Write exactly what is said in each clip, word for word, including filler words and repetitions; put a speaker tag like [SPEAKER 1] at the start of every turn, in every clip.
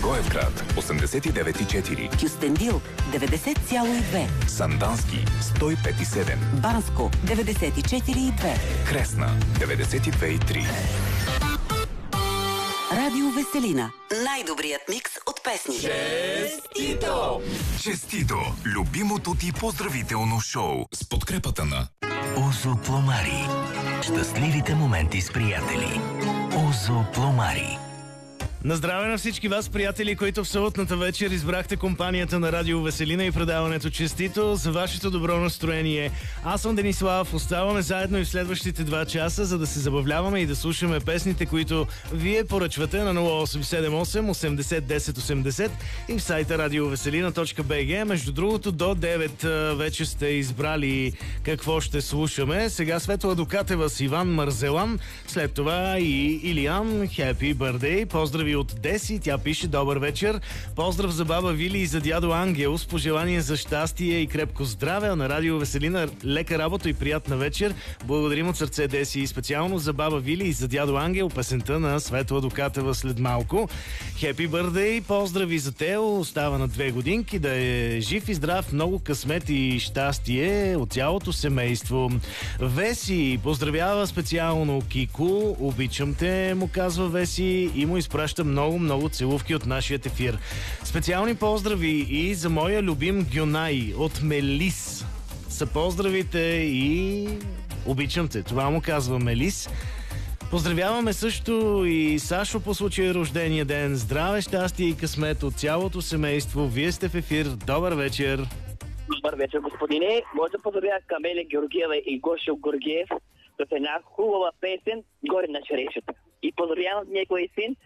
[SPEAKER 1] Благоевград осемдесет и девет и четири,
[SPEAKER 2] Кюстендил деветдесет цяло и две,
[SPEAKER 1] Сандански сто и пет и седем,
[SPEAKER 2] Банско деветдесет и четири и две,
[SPEAKER 1] Кресна деветдесет и две и три.
[SPEAKER 2] Радио Веселина. Най-добрият микс от песни.
[SPEAKER 1] Честито! Честито! Любимото ти поздравително шоу с подкрепата на
[SPEAKER 3] Озо Пломари. Щастливите моменти с приятели. Озо Пломари.
[SPEAKER 4] На здраве на всички вас, приятели, които в съботната вечер избрахте компанията на Радио Веселина и предаването Честито за вашето добро настроение. Аз съм Денислав, оставаме заедно и в следващите два часа, за да се забавляваме и да слушаме песните, които вие поръчвате на нула осем седем осем осемдесет десет осемдесет и в сайта радиовеселина точка би джи. Между другото, до девет вече сте избрали какво ще слушаме. Сега Светла Докатева с Иван Марзелан, след това и Илиян, Happy Birthday, поздрави от Деси. Тя пише: добър вечер, поздрав за баба Вили и за дядо Ангел с пожелание за щастие и крепко здраве, а на Радио Веселина лека работа и приятна вечер. Благодарим от сърце, Деси, и специално за баба Вили и за дядо Ангел песента на Светла Докатева след малко. Happy Birthday, поздрави за Тео, остава на две годинки, да е жив и здрав, много късмет и щастие от цялото семейство. Веси поздравява специално Кико, обичам те, му казва Веси, и му изпраща много, много целувки от нашия ефир. Специални поздрави и за моя любим Гюнай от Мелис. Са поздравите и обичам те. Това му казва Мелис. Поздравяваме също и Сашо по случая рождения ден. Здраве, щастие и късмет от цялото семейство. Вие сте в ефир. Добър вечер.
[SPEAKER 5] Добър вечер, господине. Може да поздравя Камелия Георгиева и Гошо Горгиев с една хубава песен "Горе на черешата". И поздравявам неговия син,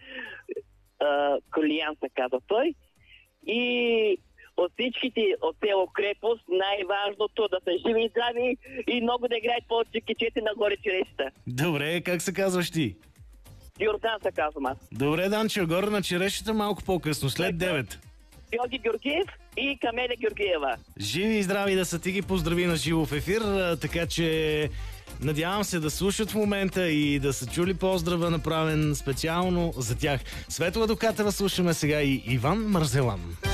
[SPEAKER 5] Колиян се казва той. И от всичките от село Крепост най-важното да са живи и здрави и много да играят повече кичете на горе черешата.
[SPEAKER 4] Добре, как се казваш ти?
[SPEAKER 5] Йордан се казвам аз.
[SPEAKER 4] Добре, Данчо, горе на черешата малко по-късно, след девет.
[SPEAKER 5] Георги Георгиев и Камелия Георгиева.
[SPEAKER 4] Живи и здрави да са, ти ги поздрави на живо в ефир, така че надявам се да слушат в момента и да са чули поздрава, направен специално за тях. Светла Докатева слушаме сега и Иван Марзелан.